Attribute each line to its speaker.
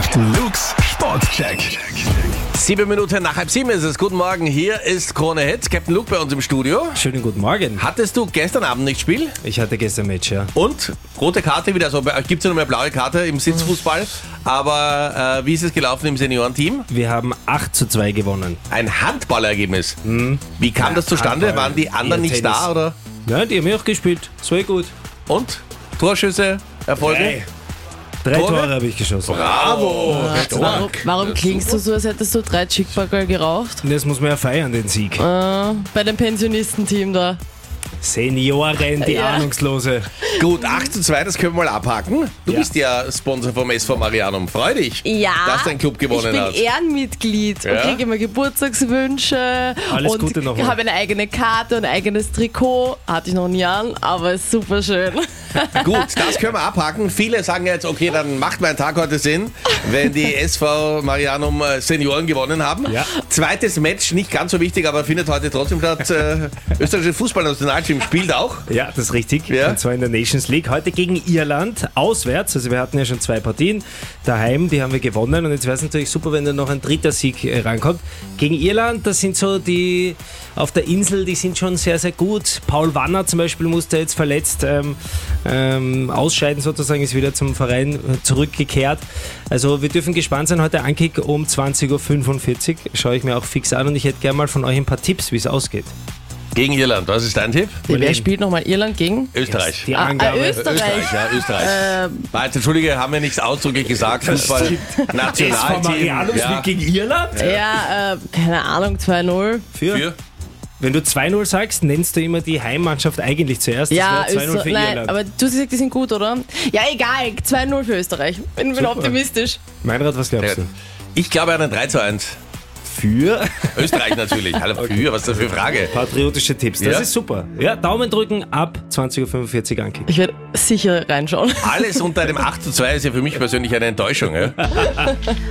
Speaker 1: Luke's Sportcheck.
Speaker 2: 7 Minuten nach 6:30 ist es. Guten Morgen, hier ist Krone Hit. Captain Luke bei uns im Studio.
Speaker 3: Schönen guten Morgen.
Speaker 2: Hattest du gestern Abend nicht Spiel?
Speaker 3: Ich hatte gestern Match, ja.
Speaker 2: Und? Rote Karte wieder. Also bei euch gibt es ja noch mehr blaue Karte im Sitzfußball. Aber wie ist es gelaufen im Seniorenteam?
Speaker 3: Wir haben 8:2 gewonnen.
Speaker 2: Ein Handballergebnis. Wie kam das zustande?
Speaker 3: Handball,
Speaker 2: Waren die anderen
Speaker 3: eher
Speaker 2: nicht
Speaker 3: Tennis.
Speaker 2: da? Oder?
Speaker 3: Ja, die haben ja auch gespielt. So gut.
Speaker 2: Und? Torschüsse? Erfolge?
Speaker 3: 3
Speaker 2: Tore?
Speaker 3: Tore habe ich geschossen.
Speaker 2: Bravo!
Speaker 4: Warum klingst du so, als hättest du 3 Chickbagel geraucht?
Speaker 3: Und das muss man ja feiern, den Sieg.
Speaker 4: Bei dem Pensionistenteam da.
Speaker 3: Senioren, die
Speaker 4: Ja.
Speaker 3: Ahnungslose.
Speaker 2: Gut, 8:2, das können wir mal abhaken. Du
Speaker 3: Ja.
Speaker 2: bist ja Sponsor vom SV Marianum. Freu dich,
Speaker 4: Ja,
Speaker 2: dass dein Club gewonnen
Speaker 4: ich
Speaker 2: hat.
Speaker 4: bin Ehrenmitglied und
Speaker 2: Ja?
Speaker 4: kriege immer Geburtstagswünsche.
Speaker 3: Alles
Speaker 4: und
Speaker 3: Gute nochmal.
Speaker 4: habe eine eigene Karte und ein eigenes Trikot. Hatte ich noch nie an, aber ist super schön.
Speaker 2: Gut, das können wir abhaken. Viele sagen jetzt, okay, dann macht mein Tag heute Sinn, wenn die SV Marianum Senioren gewonnen haben.
Speaker 3: Ja.
Speaker 2: Zweites Match, nicht ganz so wichtig, aber findet heute trotzdem statt. Österreichische Fußballnationalteam spielt auch.
Speaker 3: Ja, das ist richtig.
Speaker 2: Ja.
Speaker 3: Und zwar in der Nations League. Heute gegen Irland, auswärts. Also wir hatten ja schon 2 Partien daheim, die haben wir gewonnen. Und jetzt wäre es natürlich super, wenn da noch ein dritter Sieg rankommt. Gegen Irland, das sind so die auf der Insel, die sind schon sehr, sehr gut. Paul Wanner zum Beispiel musste jetzt verletzt ausscheiden sozusagen, ist wieder zum Verein zurückgekehrt. Also wir dürfen gespannt sein. Heute Ankick um 20:45 Uhr. Schaue ich mir auch fix an und ich hätte gerne mal von euch ein paar Tipps, wie es ausgeht.
Speaker 2: Gegen Irland, was ist dein Tipp?
Speaker 4: Wer spielt nochmal Irland gegen?
Speaker 2: Österreich.
Speaker 3: Die Angabe.
Speaker 4: Österreich.
Speaker 2: Ja, Österreich. Entschuldige, haben wir nichts ausdrücklich gesagt. Fußball, Nationalteam. Ja.
Speaker 3: gegen Irland?
Speaker 4: Ja, keine Ahnung, 2-0.
Speaker 2: Für?
Speaker 3: Wenn du 2-0 sagst, nennst du immer die Heimmannschaft eigentlich zuerst.
Speaker 4: Ja,
Speaker 3: das wäre 2-0 für
Speaker 4: nein,
Speaker 3: Irland.
Speaker 4: aber du hast gesagt, die sind gut, oder? Ja, egal, 2-0 für Österreich. Bin
Speaker 3: Super.
Speaker 4: optimistisch.
Speaker 3: Meinrad, was glaubst du?
Speaker 2: Ich glaube an ein 3:1.
Speaker 3: Für
Speaker 2: Österreich natürlich. Hallo, für, was ist das für eine Frage?
Speaker 3: patriotische Tipps. Das
Speaker 2: Ja.
Speaker 3: ist super. Ja, Daumen drücken ab 20:45 Uhr Ankick.
Speaker 4: Ich werde sicher reinschauen.
Speaker 2: Alles unter einem 8:2 ist ja für mich persönlich eine Enttäuschung. Ja?